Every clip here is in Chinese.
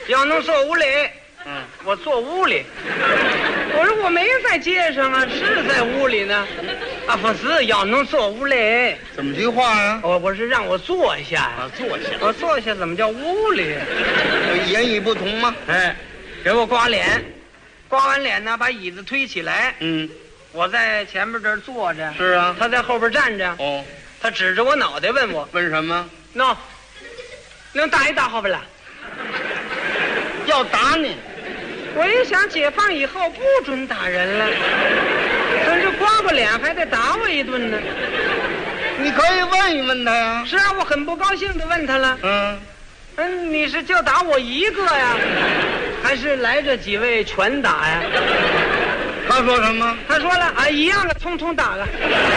要能坐屋里，我坐屋里。我说我没在街上啊，是在屋里呢。啊，不是，要能坐屋里。 怎么句话呀？ 我是让我坐下呀。 啊，坐下。 我坐下怎么叫屋里？ 言语不同吗？ 哎，给我刮脸，刮完脸呢，把椅子推起来。我在前面这儿坐着。 是啊。 他在后边站着。 哦。 他指着我脑袋问我。 问什么？ 能打一打好不啦？ 要打你。 我一想，解放以后不准打人了，可是刮过脸还得打我一顿呢。 你可以问一问他呀。 是啊，我很不高兴地问他了。你是就打我一个呀，还是来这几位全打呀？ 他说什么？ 他说了啊，一样的，通通打了。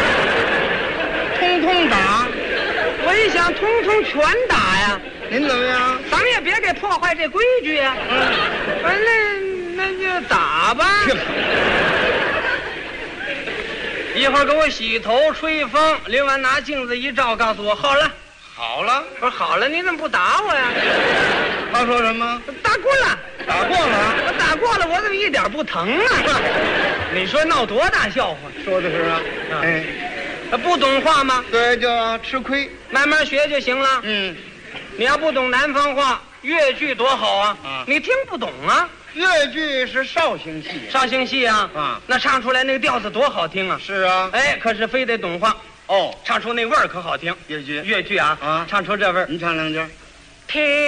通通打。 我一想，通通全打呀。 您怎么样？ 咱们也别给破坏这规矩呀。那就打吧。一会儿给我洗头吹风，淋完拿镜子一照，告诉我好了。 好了。 我说好了，你怎么不打我呀？ 他说什么？ 打过了。 打过了。 我打过了，我怎么一点不疼啊？你说闹多大笑话？ 说的是啊。 不懂话吗？ 对，就要吃亏， 慢慢学就行了。你要不懂南方话，越剧多好啊！你听不懂啊？ 越剧是绍兴戏， 绍兴戏啊，那唱出来那个调子多好听啊！ 是啊， 哎，可是非得懂话哦， 唱出那味儿可好听。 越剧啊，唱出这味儿， 您唱两句。 听。